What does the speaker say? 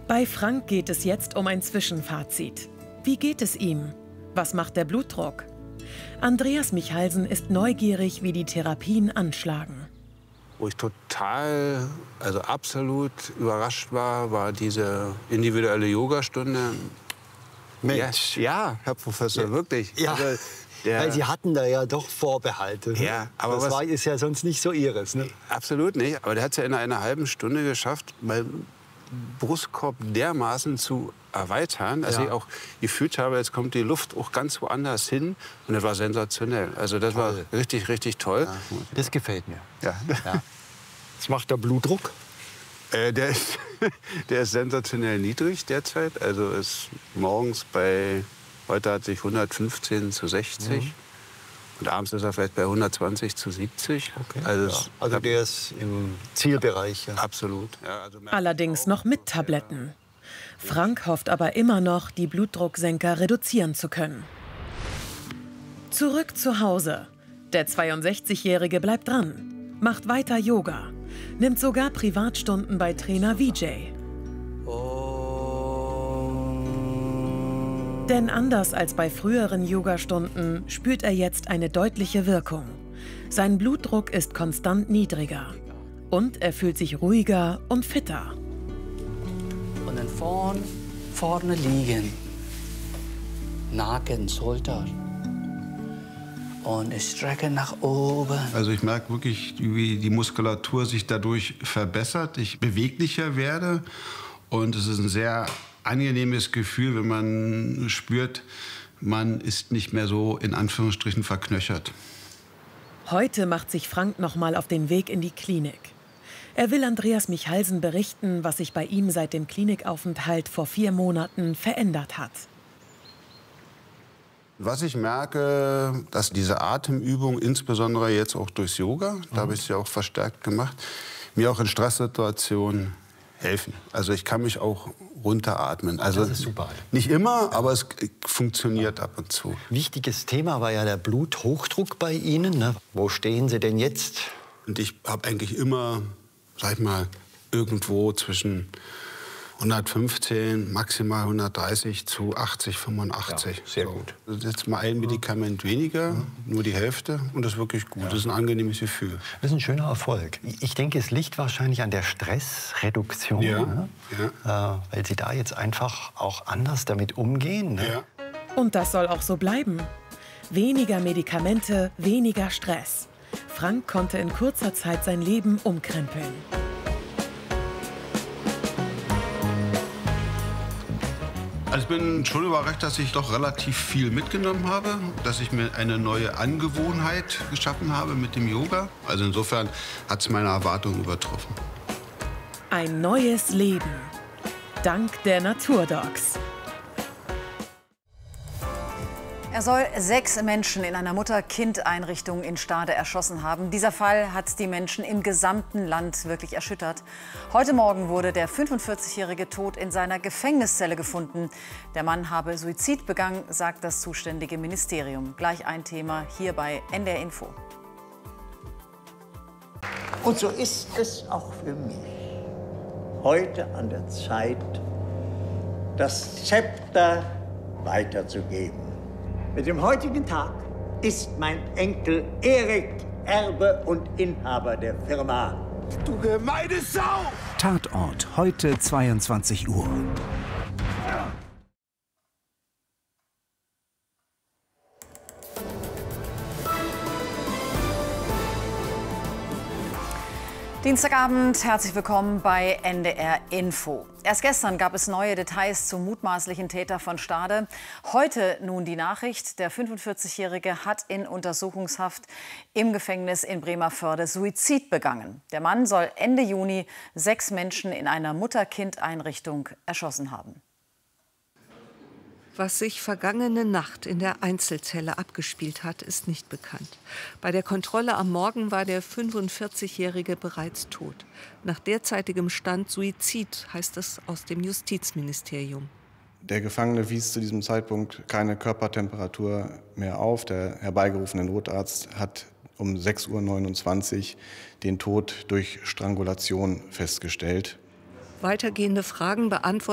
Bei Frank geht es jetzt um ein Zwischenfazit. Wie geht es ihm? Was macht der Blutdruck? Andreas Michalsen ist neugierig, wie die Therapien anschlagen. Wo ich total, also absolut überrascht war, war diese individuelle Yogastunde. Mensch, ja, Herr Professor, ja, wirklich. Ja, also weil Sie hatten da ja doch Vorbehalte. Ja, aber das ist ja sonst nicht so Ihres. Ne? Absolut nicht, aber der hat es ja in einer halben Stunde geschafft, meinen Brustkorb dermaßen zu erweitern, dass ich auch gefühlt habe, jetzt kommt die Luft auch ganz woanders hin. Und das war sensationell. Also das war richtig, richtig toll. Ja, das gefällt mir. Ja. Ja. Was macht der Blutdruck? Der ist sensationell niedrig derzeit. Also ist morgens heute hatte ich 115/60. Mhm. Und abends ist er vielleicht bei 120/70. Okay. Also der ist im Zielbereich. Ja. Absolut. Ja, also Allerdings noch mit Tabletten. Frank hofft aber immer noch, die Blutdrucksenker reduzieren zu können. Zurück zu Hause. Der 62-Jährige bleibt dran, macht weiter Yoga, nimmt sogar Privatstunden bei Trainer Vijay. Denn anders als bei früheren Yogastunden spürt er jetzt eine deutliche Wirkung. Sein Blutdruck ist konstant niedriger und er fühlt sich ruhiger und fitter. Und dann vorne liegen, Nacken, Schulter. Und ich strecke nach oben. Also ich merke wirklich, wie die Muskulatur sich dadurch verbessert, ich beweglicher werde. Und es ist ein sehr angenehmes Gefühl, wenn man spürt, man ist nicht mehr so in Anführungsstrichen verknöchert. Heute macht sich Frank noch mal auf den Weg in die Klinik. Er will Andreas Michalsen berichten, was sich bei ihm seit dem Klinikaufenthalt vor 4 Monaten verändert hat. Was ich merke, dass diese Atemübung, insbesondere jetzt auch durchs Yoga, da habe ich es ja auch verstärkt gemacht, mir auch in Stresssituationen helfen. Also ich kann mich auch runteratmen. Also das ist super. Nicht immer, aber es funktioniert ab und zu. Wichtiges Thema war ja der Bluthochdruck bei Ihnen. Ne? Wo stehen Sie denn jetzt? Und ich habe eigentlich immer, sag ich mal, irgendwo zwischen 115, maximal 130 zu 80, 85. Ja, sehr gut. Also jetzt mal ein Medikament weniger, nur die Hälfte, und das ist wirklich gut. Das ist ein angenehmes Gefühl. Das ist ein schöner Erfolg. Ich denke, es liegt wahrscheinlich an der Stressreduktion, ne? Weil Sie da jetzt einfach auch anders damit umgehen. Ne? Ja. Und das soll auch so bleiben. Weniger Medikamente, weniger Stress. Frank konnte in kurzer Zeit sein Leben umkrempeln. Also ich bin schon überrascht, dass ich doch relativ viel mitgenommen habe, dass ich mir eine neue Angewohnheit geschaffen habe mit dem Yoga. Also insofern hat es meine Erwartungen übertroffen. Ein neues Leben. Dank der Naturdocs. Er soll 6 Menschen in einer Mutter-Kind-Einrichtung in Stade erschossen haben. Dieser Fall hat die Menschen im gesamten Land wirklich erschüttert. Heute Morgen wurde der 45-Jährige tot in seiner Gefängniszelle gefunden. Der Mann habe Suizid begangen, sagt das zuständige Ministerium. Gleich ein Thema hier bei NDR Info. Und so ist es auch für mich. Heute an der Zeit, das Zepter weiterzugeben. Mit dem heutigen Tag ist mein Enkel Erik Erbe und Inhaber der Firma. Du gemeine Sau! Tatort, heute 22 Uhr. Dienstagabend, herzlich willkommen bei NDR Info. Erst gestern gab es neue Details zum mutmaßlichen Täter von Stade. Heute nun die Nachricht, der 45-Jährige hat in Untersuchungshaft im Gefängnis in Bremervörde Suizid begangen. Der Mann soll Ende Juni 6 Menschen in einer Mutter-Kind-Einrichtung erschossen haben. Was sich vergangene Nacht in der Einzelzelle abgespielt hat, ist nicht bekannt. Bei der Kontrolle am Morgen war der 45-Jährige bereits tot. Nach derzeitigem Stand Suizid, heißt es aus dem Justizministerium. Der Gefangene wies zu diesem Zeitpunkt keine Körpertemperatur mehr auf. Der herbeigerufene Notarzt hat um 6:29 Uhr den Tod durch Strangulation festgestellt. Weitergehende Fragen beantwortet